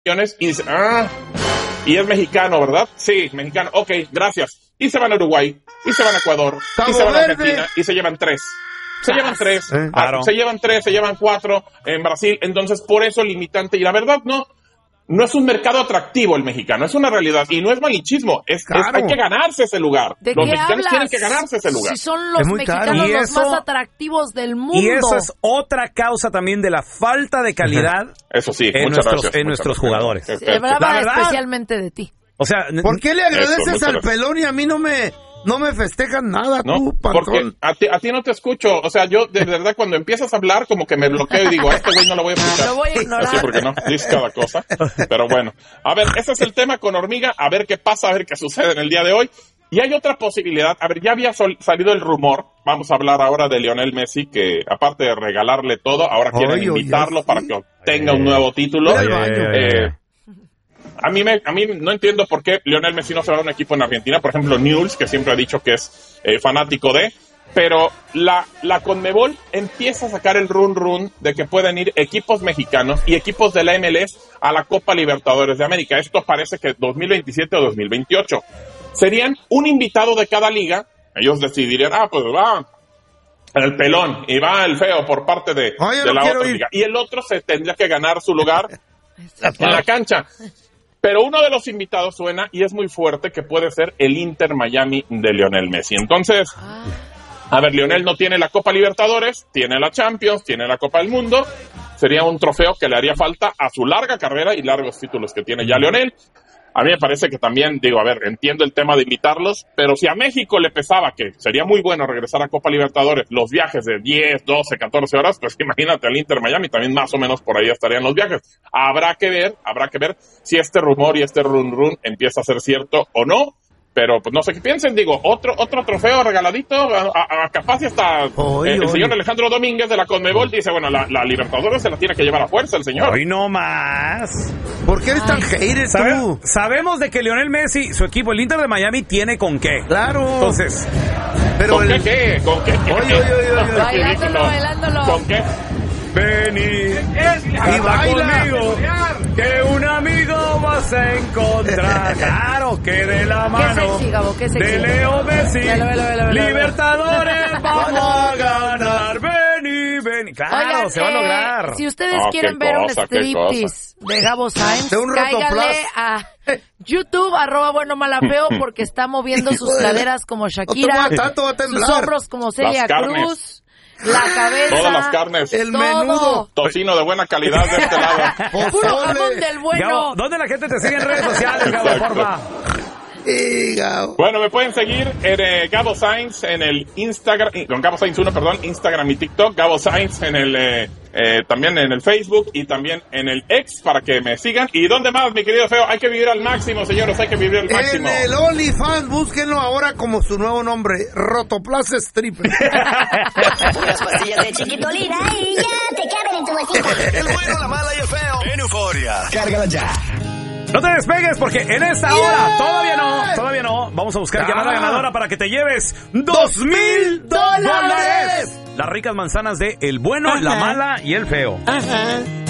millones y dice, y es mexicano, ¿verdad? Sí, mexicano. Ok, gracias. Y se van a Uruguay, y se van a Ecuador, y se van a Argentina, y se llevan 3. Se llevan 3, claro. Se llevan 3, se llevan 4 en Brasil. Entonces, por eso limitante. Y la verdad, no es un mercado atractivo el mexicano, es una realidad. Y no es malichismo, hay que ganarse ese lugar. Los mexicanos tienen que ganarse ese lugar. Si son los mexicanos los más atractivos del mundo. Y esa es otra causa también de la falta de calidad. Eso sí, en nuestros jugadores. Hablaba especialmente de ti. O sea, ¿por qué le agradeces al pelón y a mí no me festejan nada, tú, porque a ti no te escucho. O sea, yo de verdad cuando empiezas a hablar como que me bloqueo y digo, a este güey no lo voy a escuchar. Lo voy a ignorar. Así porque no, dices cada cosa. Pero bueno, a ver, ese es el tema con Hormiga, a ver qué pasa, a ver qué sucede en el día de hoy. Y hay otra posibilidad, a ver, ya había salido el rumor, vamos a hablar ahora de Lionel Messi, que aparte de regalarle todo, ahora quieren invitarlo para que obtenga un nuevo título. A mí no entiendo por qué Lionel Messi no se va a un equipo en Argentina. Por ejemplo, Newell's, que siempre ha dicho que es fanático de. Pero la Conmebol empieza a sacar el run de que pueden ir equipos mexicanos y equipos de la MLS a la Copa Libertadores de América. Esto parece que 2027 o 2028. Serían un invitado de cada liga. Ellos decidirían, pues va el pelón y va el feo por parte de la otra liga. Y el otro se tendría que ganar su lugar en la cancha. Pero uno de los invitados suena y es muy fuerte, que puede ser el Inter Miami de Lionel Messi. Entonces, a ver, Lionel no tiene la Copa Libertadores, tiene la Champions, tiene la Copa del Mundo. Sería un trofeo que le haría falta a su larga carrera y largos títulos que tiene ya Lionel. A mí me parece que también, entiendo el tema de invitarlos, pero si a México le pesaba que sería muy bueno regresar a Copa Libertadores, los viajes de 10, 12, 14 horas, pues imagínate al Inter Miami, también más o menos por ahí estarían los viajes. Habrá que ver si este rumor y este run empieza a ser cierto o no. Pero pues no sé qué piensen, otro trofeo regaladito, capaz y hasta el señor Alejandro Domínguez de la Conmebol dice, bueno, la Libertadores se la tiene que llevar a fuerza el señor. Hoy no más. ¿Por qué eres tan hater tú? Sabemos de que Lionel Messi, su equipo, el Inter de Miami, tiene con qué. Claro. Entonces, pero ¿con qué? Bailándolo. ¿Con qué? Vení y baila conmigo, que un amigo vas a encontrar. Claro, que de la mano de Leo Messi, Libertadores vamos a ganar. Vení. Claro, oigan, se va a lograr. Si ustedes quieren ver un striptease de Gabo Sainz, cáiganle a YouTube, @buenomalafeo, porque está moviendo sus caderas como Shakira, sus hombros como Celia Cruz. La cabeza. Todas las carnes. El menudo. Tocino de buena calidad de este lado. Puro jamón del bueno. Gabo, ¿dónde la gente te sigue en redes sociales, Gabo, porfa? Bueno, me pueden seguir en Gabo Sainz en el Instagram, con Gabo Sainz 1, Instagram y TikTok, Gabo Sainz en el también en el Facebook y también en el X para que me sigan. ¿Y dónde más, mi querido feo? Hay que vivir al máximo, señores, hay que vivir al máximo. En el OnlyFans, búsquenlo ahora como su nuevo nombre, Rotoplas Stripper. Unas pastillas de Chiquitolina y ya te caben en tu bolsita. El bueno, la mala y el feo en Euforia. Cárgala ya. No te despegues porque en esta hora todavía no. Vamos a buscar llamada ganadora para que te lleves $2,000. Las ricas manzanas de El Bueno, la Mala y el Feo.